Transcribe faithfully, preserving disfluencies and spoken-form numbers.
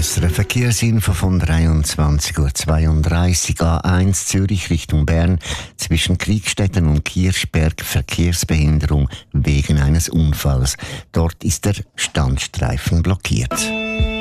S R F Verkehrsinfo von dreiundzwanzig Uhr zweiunddreißig. A eins Zürich Richtung Bern zwischen Kriegstetten und Kirchberg Verkehrsbehinderung wegen eines Unfalls. Dort ist der Standstreifen blockiert.